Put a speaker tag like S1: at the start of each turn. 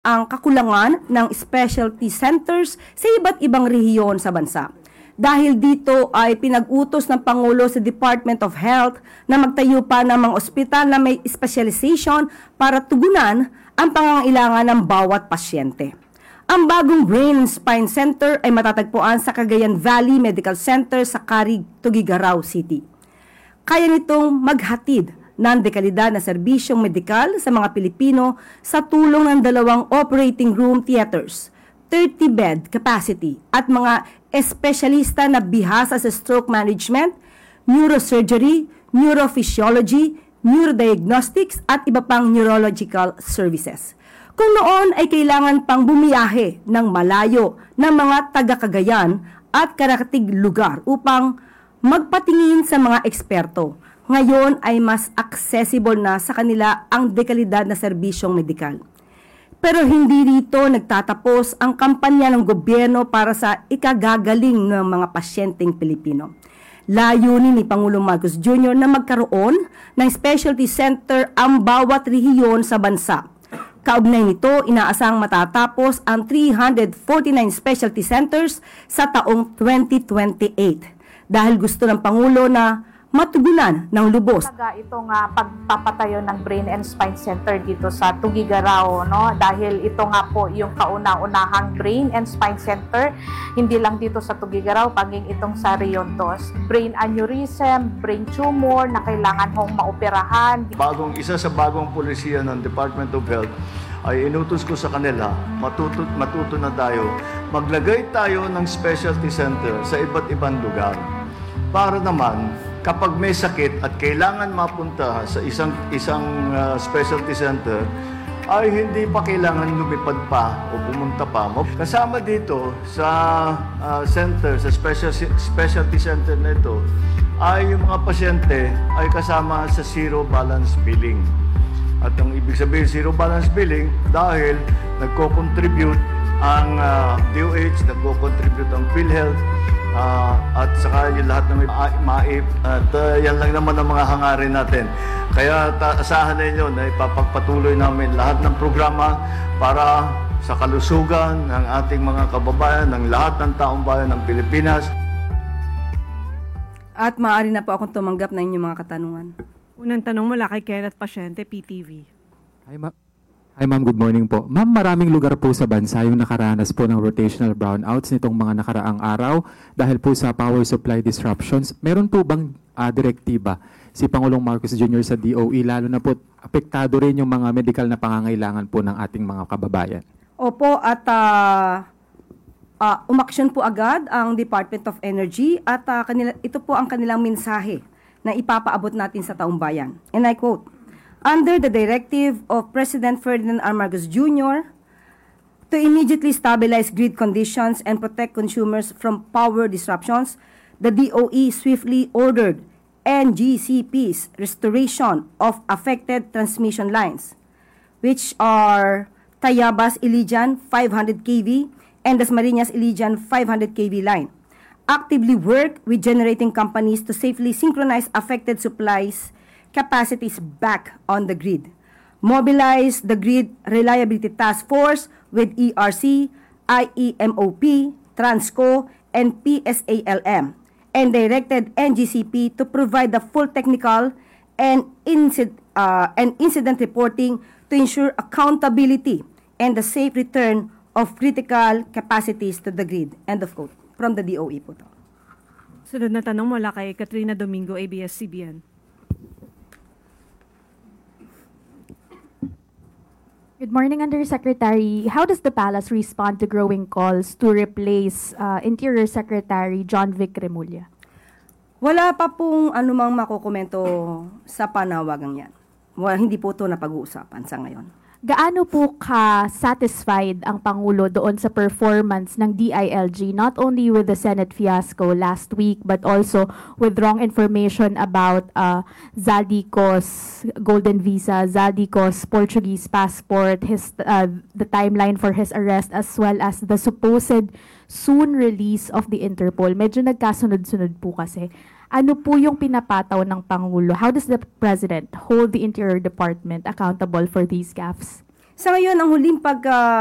S1: ang kakulangan ng specialty centers sa iba't ibang rehiyon sa bansa. Dahil dito ay pinag-utos ng Pangulo sa Department of Health na magtayo pa ng mga ospital na may specialization para tugunan ang pangangailangan ng bawat pasyente. Ang bagong Brain and Spine Center ay matatagpuan sa Cagayan Valley Medical Center sa Carig, Tuguegarao City. Kaya nitong maghatid ng dekalidad na serbisyong medikal sa mga Pilipino sa tulong ng 2 operating room theaters, 30-bed capacity at mga espesyalista na bihasa sa stroke management, neurosurgery, neurophysiology, neurodiagnostics at iba pang neurological services. Kung noon ay kailangan pang bumiyahe ng malayo ng mga taga-Cagayan at karatig lugar upang magpatingin sa mga eksperto, ngayon ay mas accessible na sa kanila ang dekalidad na serbisyong medikal. Pero hindi rito nagtatapos ang kampanya ng gobyerno para sa ikagagaling ng mga pasyenteng Pilipino. Layunin ni Pangulong Marcos Jr. na magkaroon ng specialty center ang bawat rehiyon sa bansa. Kaugnay nito, inaasang matatapos ang 349 specialty centers sa taong 2028 dahil gusto ng Pangulo na matugunan ng lubos.
S2: Itong pagpapatayo ng Brain and Spine Center dito sa Tuguegarao, no? Dahil ito nga po yung kauna-unahang Brain and Spine Center, hindi lang dito sa Tuguegarao, paging itong sa Rion 2. Brain aneurysm, brain tumor na kailangan hong maoperahan.
S3: Isa sa bagong polisiya ng Department of Health ay inutos ko sa kanila, matuto na tayo, maglagay tayo ng specialty center sa iba't ibang lugar. Para naman, kapag may sakit at kailangan mapunta sa isang specialty center, ay hindi pa kailangan lumipad pa o pumunta pa. Kasama dito sa center, sa specialty center na ito, ay yung mga pasyente ay kasama sa zero balance billing. At ang ibig sabihin zero balance billing dahil nagko-contribute ang DOH, nagko-contribute ang PhilHealth, at saka yung lahat na may MAIP at yan lang naman ang mga hangarin natin. Kaya asahan ninyo na ipapagpatuloy namin lahat ng programa para sa kalusugan ng ating mga kababayan, ng lahat ng taong bayan ng Pilipinas.
S1: At maaari na po akong tumanggap na inyong mga katanungan.
S4: Unang tanong mula kay Kenneth Pasyente, PTV.
S5: Hi ma'am, good morning po. Ma'am, maraming lugar po sa bansa yung nakaranas po ng rotational brownouts nitong mga nakaraang araw dahil po sa power supply disruptions. Meron po bang direktiba si Pangulong Marcos Jr. sa DOE, lalo na po apektado rin yung mga medical na pangangailangan po ng ating mga kababayan?
S1: Opo, at umaksyon po agad ang Department of Energy at ito po ang kanilang mensahe na ipapaabot natin sa taong bayan. And I quote, "Under the directive of President Ferdinand R. Marcos Jr. to immediately stabilize grid conditions and protect consumers from power disruptions, the DOE swiftly ordered NGCP's restoration of affected transmission lines, which are Tayabas Ilijan 500 kV and Dasmariñas Ilijan 500 kV line. Actively work with generating companies to safely synchronize affected supplies capacities back on the grid. Mobilize the Grid Reliability Task Force with ERC, IEMOP, Transco, and PSALM, and directed NGCP to provide the full technical and incident reporting to ensure accountability and the safe return of critical capacities to the grid." End of quote. From the DOE po to.
S4: Sunod na tanong mula kay Katrina Domingo, ABS-CBN.
S6: Good morning, Undersecretary. How does the Palace respond to growing calls to replace Interior Secretary John Vic Remulla?
S1: Wala pa pong anumang makukomento sa panawagang yan. Hindi po ito napag-uusapan sa ngayon.
S6: Gaano po ka-satisfied ang Pangulo doon sa performance ng DILG, not only with the Senate fiasco last week, but also with wrong information about Zaldico's golden visa, Zaldico's Portuguese passport, the timeline for his arrest, as well as the supposed soon release of the Interpol? Medyo nagkasunod-sunod po kasi. Ano po yung pinapataw ng Pangulo? How does the President hold the Interior Department accountable for these gaffes?
S1: Sa ngayon, ang huling